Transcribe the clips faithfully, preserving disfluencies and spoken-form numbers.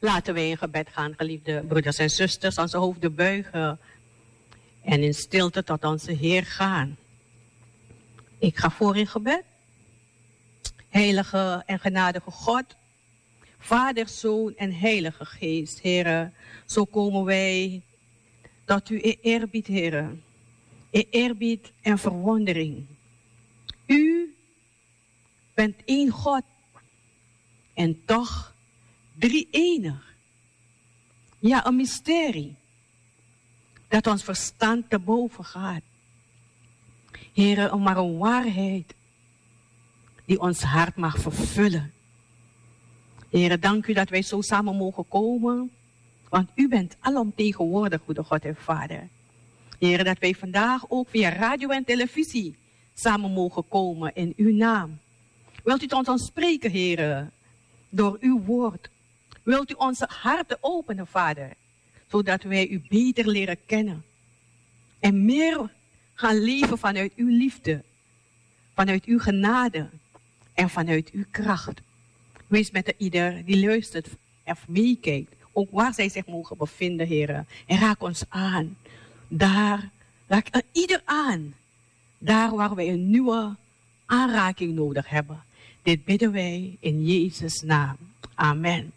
Laten wij in gebed gaan, geliefde broeders en zusters, onze hoofden buigen en in stilte tot onze Heer gaan. Ik ga voor in gebed. Heilige en genadige God, Vader, Zoon en Heilige Geest, Heere, zo komen wij tot u in eerbied, Heere, in eerbied en verwondering. U bent één God en toch drie-enig. Ja, een mysterie dat ons verstand te boven gaat. Heere, maar een waarheid die ons hart mag vervullen. Heere, dank u dat wij zo samen mogen komen, want u bent alomtegenwoordig, goede God en Vader. Heere, dat wij vandaag ook via radio en televisie samen mogen komen in uw naam. Wilt u tot ons spreken, Heere, door uw woord. Wilt u onze harten openen, Vader, zodat wij u beter leren kennen. En meer gaan leven vanuit uw liefde, vanuit uw genade en vanuit uw kracht. Wees met ieder die luistert of meekijkt, ook waar zij zich mogen bevinden, Heere. En raak ons aan. Daar, raak ieder aan. Daar waar wij een nieuwe aanraking nodig hebben. Dit bidden wij in Jezus' naam. Amen.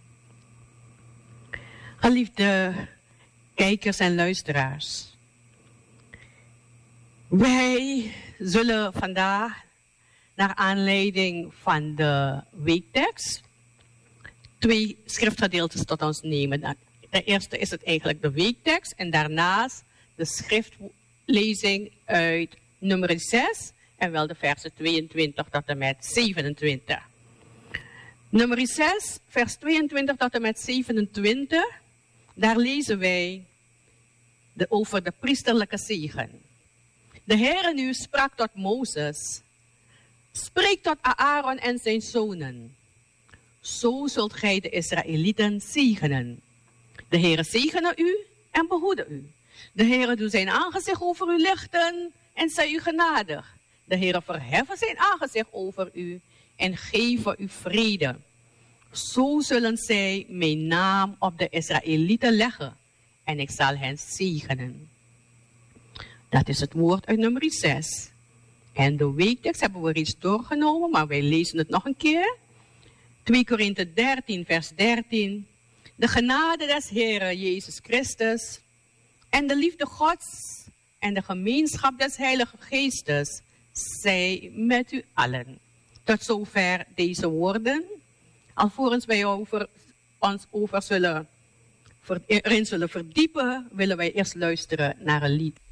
Geliefde kijkers en luisteraars. Wij zullen vandaag, naar aanleiding van de weektekst, twee schriftgedeeltes tot ons nemen. De eerste is het eigenlijk de weektekst en daarnaast de schriftlezing uit nummer zes en wel de versen tweeëntwintig tot en met zevenentwintig. Nummer zes, vers tweeëntwintig tot en met zevenentwintig, daar lezen wij de, over de priesterlijke zegen. De Heere nu sprak tot Mozes: spreek tot Aaron en zijn zonen. Zo zult gij de Israëlieten zegenen. De Heere zegene u en behoede u. De Heere doet zijn aangezicht over u lichten en zij u genadig. De Heere verheffen zijn aangezicht over u en geven u vrede. Zo zullen zij mijn naam op de Israëlieten leggen en ik zal hen zegenen. Dat is het woord uit nummer zes. En de weektekst hebben we reeds doorgenomen, maar wij lezen het nog een keer. twee Korinthe dertien, vers dertien. De genade des Heeren Jezus Christus en de liefde Gods en de gemeenschap des Heilige Geestes zij met u allen. Tot zover deze woorden. Alvorens wij over, ons over zullen, erin zullen verdiepen, willen wij eerst luisteren naar een lied.